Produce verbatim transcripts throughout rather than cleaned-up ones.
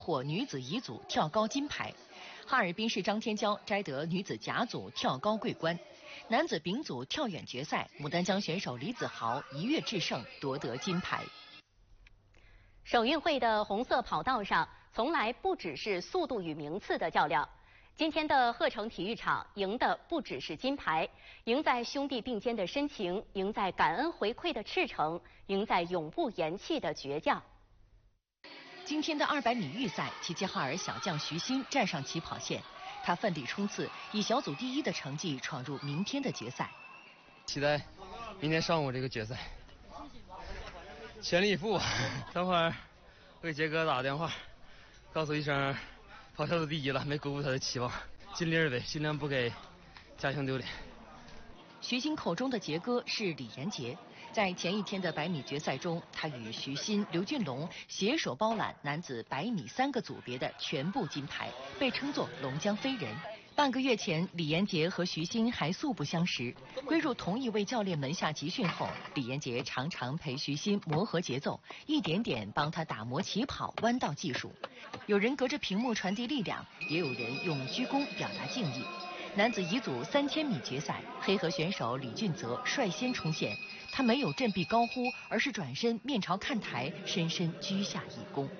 获女子乙组跳高金牌。哈尔滨市张天骄摘得女子甲组跳高桂冠。男子丙组跳远决赛，牡丹江选手李子豪一跃制胜，夺得金牌。 省运会的红色跑道上，从来不只是速度与名次的较量。今天的鹤城体育场赢的不只是金牌，赢在兄弟并肩的深情，赢在感恩回馈的赤诚，赢在永不言弃的倔强。 今天的二百米预赛，齐齐哈尔小将徐昕站上起跑线，他奋力冲刺，以小组第一的成绩闯入明天的决赛。 期待明天上午这个决赛，全力以赴。等会儿给杰哥打个电话，告诉一声跑小组第一了，没辜负他的期望，尽力而为，尽量不给家乡丢脸。 徐昕口中的杰哥是李连杰，在前一天的百米决赛中，他与徐昕、刘俊龙携手包揽男子百米三个组别的全部金牌，被称作龙江飞人。半个月前，李连杰和徐昕还素不相识，归入同一位教练门下集训后，李连杰常常陪徐昕磨合节奏，一点点帮他打磨起跑、弯道技术。有人隔着屏幕传递力量，也有人用鞠躬表达敬意。男子乙组三千米决赛，黑河选手李俊泽率先冲线，他没有振臂高呼，而是转身面朝看台，深深鞠下一躬。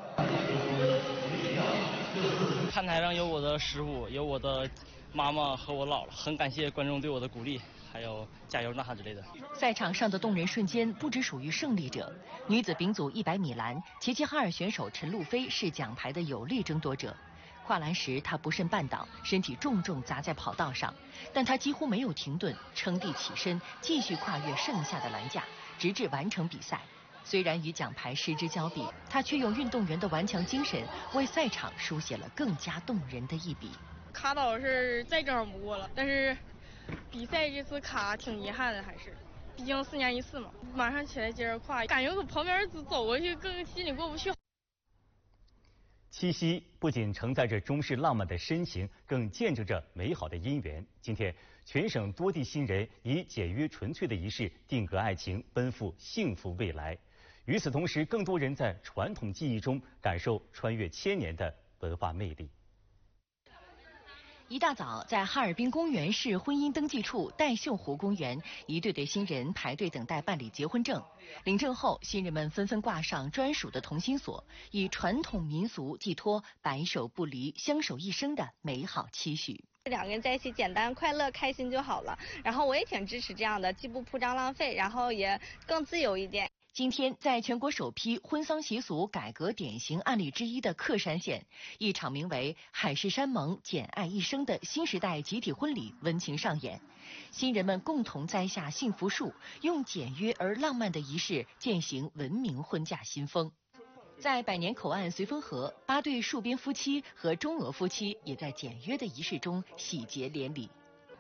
看台上有我的师傅，有我的妈妈和我姥姥，很感谢观众对我的鼓励，还有加油呐喊之类的。 赛场上的动人瞬间不只属于胜利者，女子丙组一百米栏，齐齐哈尔选手陈露菲是奖牌的有力争夺者。跨栏时，她不慎绊倒，身体重重砸在跑道上，但她几乎没有停顿，撑地起身，继续跨越剩下的栏架，直至完成比赛。虽然与奖牌失之交臂，她却用运动员的顽强精神，为赛场书写了更加动人的一笔。 卡倒是再正常不过了，但是比赛这次卡挺遗憾的，还是，毕竟四年一次嘛。马上起来接着跨，感觉从旁边走过去，更心里过不去。 七夕不仅承载着中式浪漫的深情，更见证着美好的姻缘。今天，全省多地新人以简约纯粹的仪式定格爱情，奔赴幸福未来。与此同时，更多人在传统技艺中感受穿越千年的文化魅力。 一大早，在哈尔滨公园市婚姻登记处戴秀湖公园，一对对新人排队等待办理结婚证。领证后，新人们纷纷挂上专属的同心锁，以传统民俗寄托白首不离、相守一生的美好期许。 两个人在一起，简单、快乐、开心就好了。然后我也挺支持这样的，既不铺张浪费，然后也更自由一点。 今天，在全国首批婚丧习俗改革典型案例之一的克山县，一场名为“海誓山盟，简爱一生”的新时代集体婚礼温情上演。新人们共同栽下幸福树，用简约而浪漫的仪式践行文明婚嫁新风。在百年口岸绥芬河，八对戍边夫妻和中俄夫妻也在简约的仪式中喜结连理。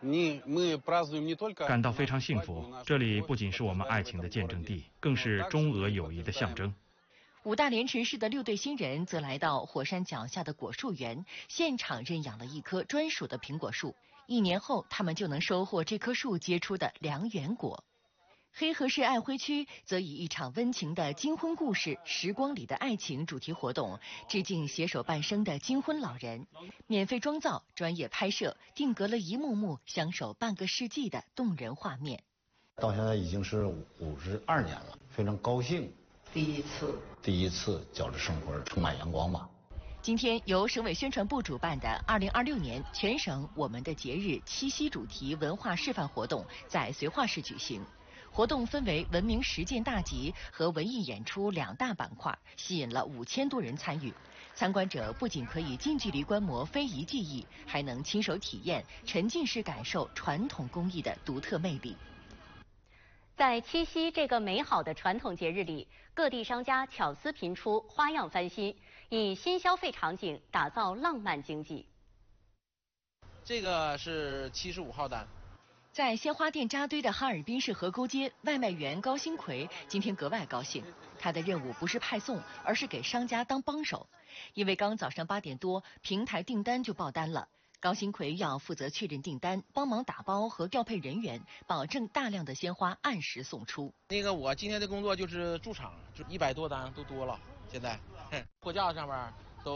感到非常幸福，这里不仅是我们爱情的见证地，更是中俄友谊的象征。 五大连城市的六对新人则来到火山脚下的果树园，现场认养了一棵专属的苹果树。一年后，他们就能收获这棵树结出的良缘果。黑河市爱辉区则以一场温情的金婚故事“时光里的爱情”主题活动，致敬携手半生的金婚老人，免费妆造、专业拍摄，定格了一幕幕相守半个世纪的动人画面。 到现在已经是五十二年了，非常高兴。 第一次， 第一次觉着生活充满阳光吧。 今天由省委宣传部主办的二零二六年全省我们的节日七夕主题文化示范活动在绥化市举行。活动分为文明实践大集和文艺演出两大板块，吸引了五千多人参与。参观者不仅可以近距离观摩非遗技艺，还能亲手体验、沉浸式感受传统工艺的独特魅力。 在七夕这个美好的传统节日里，各地商家巧思频出，花样翻新，以新消费场景打造浪漫经济。 这个是七十五号单。 在鲜花店扎堆的哈尔滨市河沟街，外卖员高新奎今天格外高兴。他的任务不是派送，而是给商家当帮手。因为刚早上八点多，平台订单就爆单了。高新奎要负责确认订单，帮忙打包和调配人员，保证大量的鲜花按时送出。 那个我今天的工作就是驻场，就一百多单都多了。现在货架上面